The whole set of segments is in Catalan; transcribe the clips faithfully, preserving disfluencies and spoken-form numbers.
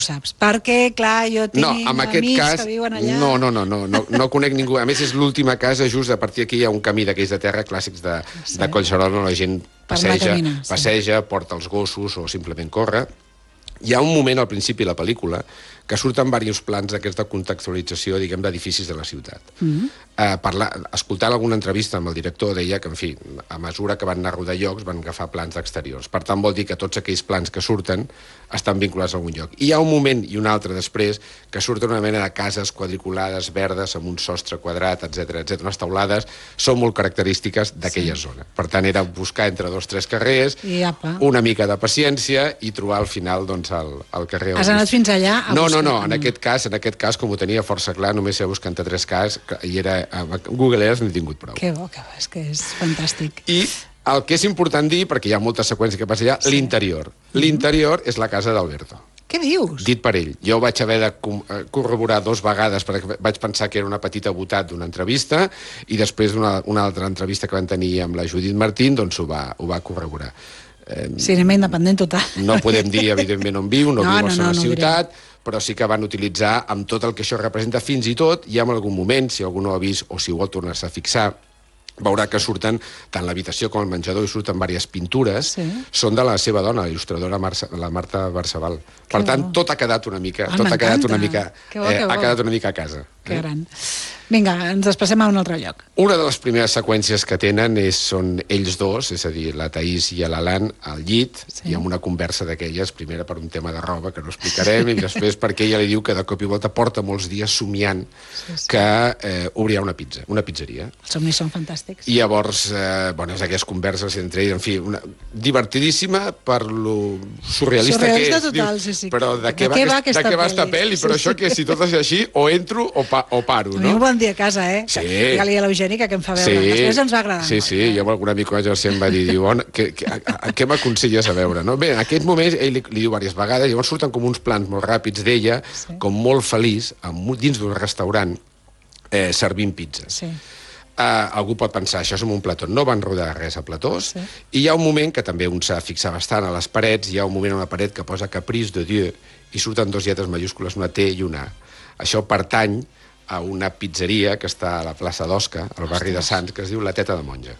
saps, perquè, clar, jo tinc no, en aquest amics cas, que viuen allà... No, no, no, no, no, no conec ningú. A més, és l'última casa, just a partir d'aquí hi ha un camí d'aquells de terra clàssics de, sí. de Collserola, on la gent passeja, caminar, sí. passeja, porta els gossos o simplement corre. Hi ha un moment al principi de la pel·lícula que surten diversos plans d'aquesta contextualització, diguem, d'edificis de la ciutat. Mm-hmm. eh, parlar, escoltant alguna entrevista amb el director, deia que, en fi, a mesura que van anar a rodar llocs, van agafar plans d'exteriors. Per tant, vol dir que tots aquells plans que surten estan vinculats a algun lloc. I hi ha un moment i un altre després que surten una mena de cases quadriculades, verdes, amb un sostre quadrat, etcètera, etcètera. Les teulades són molt característiques d'aquella sí. zona. Per tant, era buscar entre dos o tres carrers, I apa. una mica de paciència i trobar al final, doncs, el, el carrer... Has anat fins allà a no, buscar? No, no, en aquest cas, en aquest cas, com ho tenia força clar, només he buscat entre tres cas, i era... Google Earth n'he tingut prou. Que bo, que bo, és que és fantàstic. I el que és important dir, perquè hi ha molta seqüència que passa allà, sí. l'interior. L'interior és la casa d'Alberto. Què dius? Dit per ell. Jo vaig haver de corroborar dos vegades perquè vaig pensar que era una petita botat d'una entrevista i després d'una una altra entrevista que van tenir amb la Judit Martín, doncs ho va, ho va corroborar. Eh, Cinema independent total. No podem dir, evidentment, on viu, no, no viu a la no, no, ciutat, no però sí que van utilitzar amb tot el que això representa, fins i tot, i en algun moment, si algú no ho ha vist o si ho vol tornar-se a fixar, veurà que surten, tant l'habitació com el menjador, i surten diverses pintures, sí. són de la seva dona, la il·lustradora Marça, la Marta Barçabal. Que per tant, bo. tot ha quedat una mica, ah, tot ha quedat una mica, bo, eh, ha quedat una mica a casa. Que eh? gran. Vinga, ens desplacem a un altre lloc. Una de les primeres seqüències que tenen és, són ells dos, és a dir, la Taís i l'Alan al llit, sí. i amb una conversa d'aquelles, primera per un tema de roba, que no explicarem, sí. i després perquè ella li diu que de cop i volta porta molts dies somiant sí, sí. que eh, obrirà una pizza, una pizzeria. Els somnis són fantàstics. I llavors, eh, bueno, és aquelles converses entre ells, en fi, una, divertidíssima per lo surrealista, surrealista que és. Total, diu, sí, sí. Però de, de què va, va aquesta, de què va esta pel·li? Sí, però sí. això que si tot és així, o entro o, pa, o paro, no? A mi bon dia a casa, eh? Sí. Digue-li a l'Eugènica que em fa veure. Sí. Després ens va agradar Sí, molt, sí, eh? jo amb algun amic que em va dir, diu, on, que, que, a, a, què m'aconselles a veure, no? Bé, en aquest moment ell li, li diu diverses vegades, llavors surten com uns plans molt ràpids d'ella, sí. com molt feliç, amb, dins d'un restaurant, eh, servint pizzas. Sí. Uh, algú pot pensar, això és un plató. No van rodar res a platós, sí. i hi ha un moment que també un s'ha de fixar bastant a les parets, hi ha un moment a la paret que posa Caprice de Dieu, i surten dos lletres majúscules, una T i una A. Això pertany a una pizzeria que està a la plaça d'Osca, al barri de Sants, que es diu La Teta de Monja.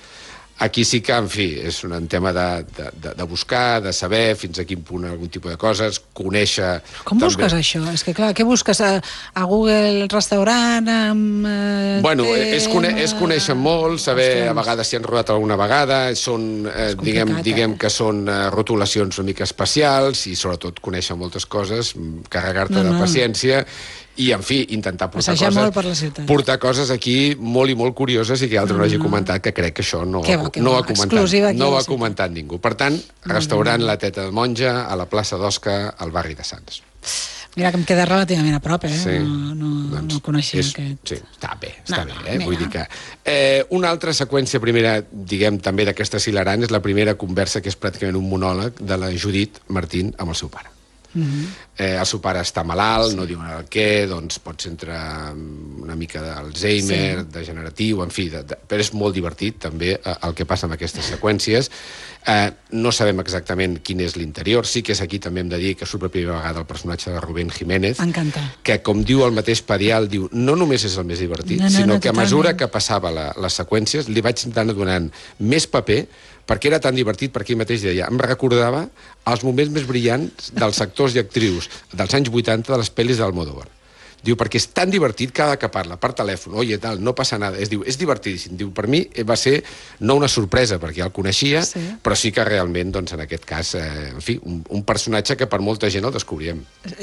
Aquí sí que, en fi, és un tema de, de, de buscar, de saber fins a quin punt algun tipus de coses, conèixer... Com també... busques això? És que, clar, què busques? A, a Google restaurant, amb... Eh, bueno, és, cone és conèixer molt, saber Ostres. a vegades si han rodat alguna vegada, són, eh, diguem, diguem eh? que són eh, rotulacions una mica especials, i sobretot conèixer moltes coses, carregar-te no, no. de paciència, i, en fi, intentar portar Passejar coses, molt per la ciutat. portar coses aquí molt i molt curioses i que altre no, no hagi comentat, que crec que això no, que va, que no, va. ha, comentat, no ho ha comentat ningú. Per tant, restaurant La Teta de Monja, a la plaça d'Osca, al barri de Sants. Mira que em queda relativament a prop, eh? Sí. No, no, doncs no coneixia és, aquest... Sí, està bé, està no, bé, eh? No, Vull dir que... Eh, una altra seqüència primera, diguem, també d'aquestes hilarants, és la primera conversa, que és pràcticament un monòleg de la Judit Martín amb el seu pare. Uh-huh. eh, el seu pare està malalt, sí. no diuen el què, doncs pots entrar una mica d'Alzheimer, sí. degeneratiu, en fi, de, de, però és molt divertit també eh, el que passa amb aquestes seqüències. Eh, no sabem exactament quin és l'interior, sí que és aquí també hem de dir que surt per primera vegada el personatge de Rubén Jiménez, Encanta. que com diu el mateix Padial, diu, no només és el més divertit, no, no, sinó no, que a mesura que passava la, les seqüències li vaig anar donant més paper, perquè era tan divertit, perquè ell mateix deia, em recordava els moments més brillants dels actors i actrius dels anys vuitanta de les pel·lis d'Almodóvar. Diu, perquè és tan divertit cada que parla per telèfon, oye, tal, no passa nada. Es diu, és divertidíssim. Diu, per mi va ser no una sorpresa, perquè ja el coneixia, sí. però sí que realment, doncs, en aquest cas, eh, en fi, un, un personatge que per molta gent el descobríem.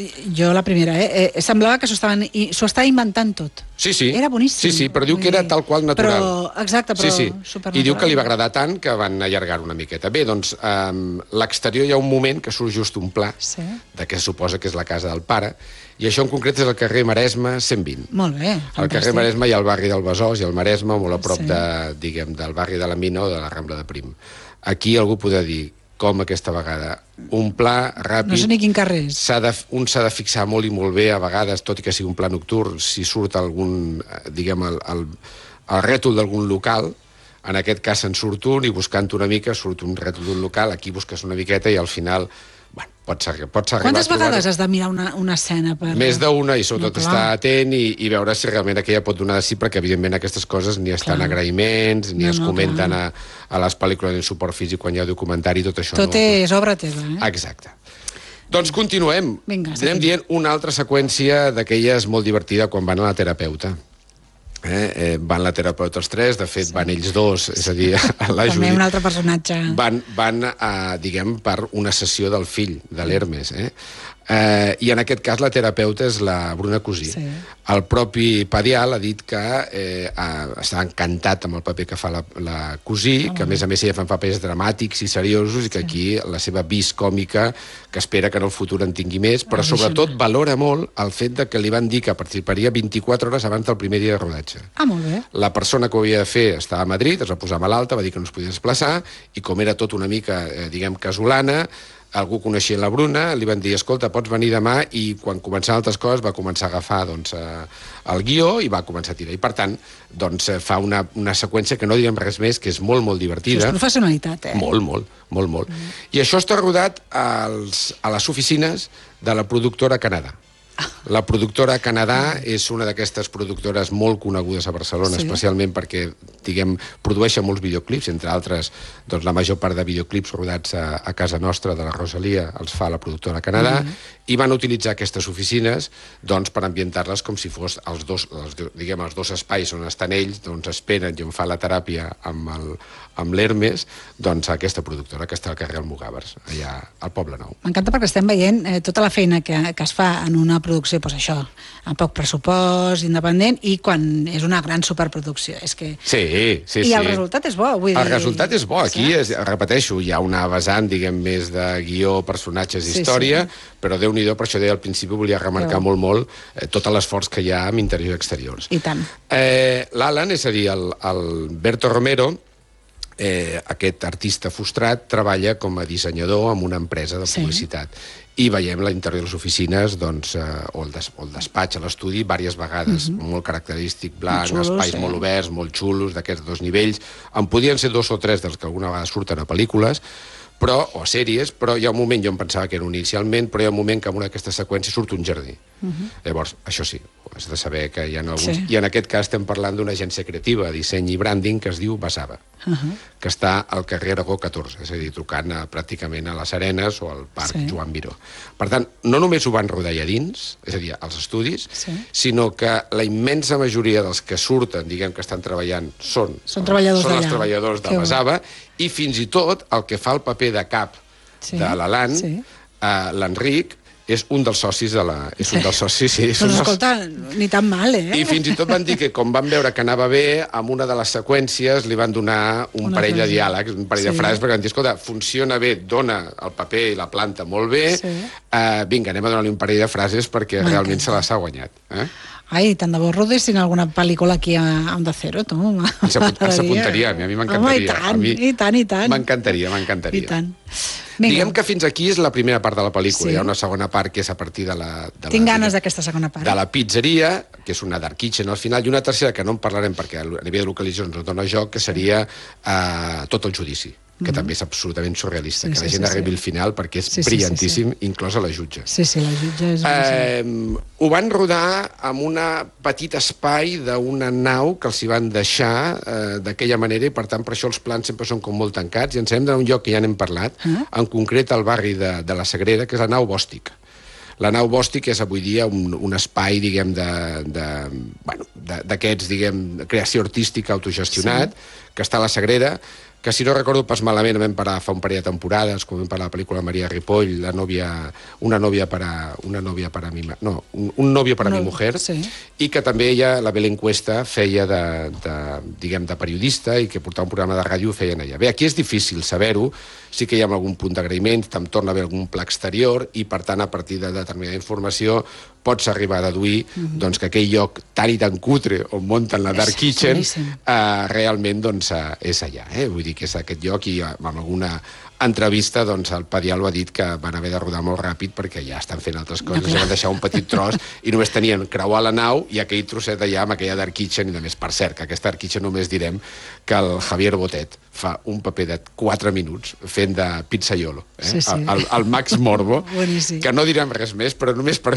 Jo la primera, eh? eh semblava que s'ho estava inventant tot. Sí, sí. Era boníssim. Sí, sí, però diu que era tal qual natural. Però, exacte, però sí, sí. supernatural. I diu que li va agradar tant que van allargar una miqueta. Bé, doncs, um, l'exterior hi ha un moment que surt just un pla sí. de què se suposa que és la casa del pare, i això en concret és el carrer Maresme cent vint. Molt bé, fantàstic. Al carrer Maresme hi ha el barri del Besòs i el Maresme, molt a prop sí. de, diguem, del barri de la Mina o de la Rambla de Prim. Aquí algú podrà dir, com aquesta vegada, un pla ràpid... No sé ni quin carrer és. De, un s'ha de fixar molt i molt bé, a vegades, tot i que sigui un pla nocturn, si surt algun, diguem, el, el, el rètol d'algun local, en aquest cas se'n surt un, i buscant una mica surt un rètol d'un local, aquí busques una miqueta i al final... Bueno, pots, pots arribar Quantes a trobar... vegades has de mirar una, una escena? Per... Més d'una, i sobretot no, estar atent i, i veure si realment aquella pot donar de sí, perquè evidentment aquestes coses ni estan clar. agraïments, ni no, es no, comenten a, a les pel·lícules en suport físic quan hi ha documentari, tot això tot no. és obra teva, eh? Exacte. Doncs continuem. Vinga, anem dient una altra seqüència d'aquelles molt divertida quan van a la terapeuta. Eh, eh, van la terapeuta els tres, de fet sí. van ells dos, és a dir, la També Judit, un altre personatge. Van, van a, diguem, per una sessió del fill, de l'Hermes, eh? Eh, I en aquest cas la terapeuta és la Bruna Cusí. Sí. El propi Padial ha dit que eh, està encantat amb el paper que fa la, la Cusí, oh, que a més a més ella fa papers dramàtics i seriosos, i que sí. aquí la seva vis còmica, que espera que en el futur en tingui més, però sobretot valora molt el fet de que li van dir que participaria vint-i-quatre hores abans del primer dia de rodatge. Ah, molt bé. La persona que ho havia de fer estava a Madrid, es va posar malalta, va dir que no es podia desplaçar, i com era tot una mica, eh, diguem, casolana, algú coneixia la Bruna, li van dir, escolta, pots venir demà, i quan començaven altres coses va començar a agafar doncs, eh, el guió i va començar a tirar. I per tant, doncs, eh, fa una, una seqüència que no diguem res més, que és molt, molt divertida. Això és professionalitat, eh? Molt, molt, molt, molt. Mm. I això està rodat als, a les oficines de la productora Canadà. La productora Canadà és una d'aquestes productores molt conegudes a Barcelona, sí. especialment perquè, diguem, produeixen molts videoclips, entre altres, doncs la major part de videoclips rodats a, a casa nostra, de la Rosalia, els fa la productora Canadà, mm. i van utilitzar aquestes oficines doncs, per ambientar-les com si fos els dos, els, diguem, els dos espais on estan ells, doncs esperen i on fa la teràpia amb el, amb l'Hermes, doncs aquesta productora que està al carrer Almogàvers, allà al Poble Nou. M'encanta perquè estem veient eh, tota la feina que, que es fa en una producció, doncs això, amb poc pressupost, independent, i quan és una gran superproducció. És que... Sí, sí, I sí. el resultat és bo, vull dir... El resultat és bo. Aquí, és, repeteixo, hi ha una vessant, diguem, més de guió, personatges, sí, història, sí. però Déu-n'hi-do, per això deia al principi, volia remarcar molt, molt eh, tot l'esforç que hi ha amb interiors i exteriors. I tant. Eh, L'Alan, és a dir, el, el Berto Romero, eh, aquest artista frustrat, treballa com a dissenyador en una empresa de publicitat. Sí. I veiem l'interior de les oficines, doncs, eh, o, el des, o el despatx, a l'estudi, diverses vegades. Uh-huh. Molt característic, blanc, molt xulos, espais sí. molt oberts, molt xulos, d'aquests dos nivells. En podien ser dos o tres dels que alguna vegada surten a pel·lícules, però, o sèries, però hi ha un moment, jo em pensava que era un inicialment, però hi ha un moment que en una d'aquestes seqüències surt un jardí. Uh-huh. Llavors, això sí, has de saber que hi ha alguns... Sí. I en aquest cas estem parlant d'una agència creativa, disseny i branding, que es diu Basava, uh-huh. que està al carrer Aragó catorze, és a dir, trucant a, pràcticament a les Arenes o al Parc sí. Joan Miró. Per tant, no només ho van rodar allà dins, és a dir, als estudis, sí. sinó que la immensa majoria dels que surten, diguem que estan treballant, són, són, treballadors són els treballadors de Basava, i fins i tot el que fa el paper de cap sí. de l'Alan, sí. eh, l'Enric, és un dels socis de la... És un dels socis, sí. Doncs escolta, ni tan mal, eh? I fins i tot van dir que, com van veure que anava bé, amb una de les seqüències li van donar un una parell frase. de diàlegs, un parell sí. de frases, perquè van dir, escolta, funciona bé, dona el paper i la planta molt bé, sí. uh, vinga, anem a donar-li un parell de frases perquè realment se les ha guanyat. Eh? Ai, tant de bo rodessin alguna pel·lícula aquí a Onda Cero, tu. Ens apuntaria, a mi m'encantaria. Home, i tant, mi... i tant, i tant. M'encantaria, m'encantaria. I tant. Vinga. Diguem que fins aquí és la primera part de la pel·lícula. Sí. Hi ha una segona part que és a partir de la... De Tinc la, ganes d'aquesta segona part. De la pizzeria, que és una dark kitchen al final, i una tercera que no en parlarem perquè a nivell de localitzacions no dona joc, que seria uh, tot el judici, que mm-hmm. també és absolutament surrealista, sí, que la gent sí, sí, arribi sí. al final perquè és sí, brillantíssim, sí, sí, sí. inclosa la jutge. Sí, sí, la jutge és... Eh, ho van rodar amb un petit espai d'una nau que els hi van deixar eh, d'aquella manera, i per tant per això els plans sempre són com molt tancats, i ens hem d'anar a un lloc que ja n'hem parlat, ah. en concret al barri de, de la Sagrera, que és la nau Bòstic. La nau Bòstic és avui dia un, un espai, diguem, de, de, bueno, d'aquests, diguem, creació artística autogestionat, sí. que està a la Sagrera, que si no recordo pas malament vam parar fa un parell de temporades, quan vam parar la pel·lícula Maria Ripoll, la nòvia, una nòvia per a, una nòvia per a mi, no, un, un nòvio per a no, mi mujer, sí. i que també ella, la Belén Cuesta, feia de, de, diguem, de periodista i que portava un programa de ràdio, feien allà. Bé, aquí és difícil saber-ho, sí que hi ha algun punt d'agraïment, em torna a haver algun pla exterior, i per tant, a partir de determinada informació, pots arribar a deduir mm-hmm. doncs, que aquell lloc tan i tan cutre on munten la Dark Kitchen eh, realment doncs, eh, és allà. Eh? Vull dir que és aquest lloc i amb alguna, entrevista, doncs, el Padial ha dit que van haver de rodar molt ràpid perquè ja estan fent altres coses, no, van deixar un petit tros i només tenien creuar la nau i aquell trosset allà amb aquella Dark Kitchen i de més. Per cert, que aquesta Dark Kitchen només direm que el Javier Botet fa un paper de quatre minuts fent de pizzaiolo, eh? Sí, sí. El, el Max Morbo, Boníssim. que no direm res més, però només per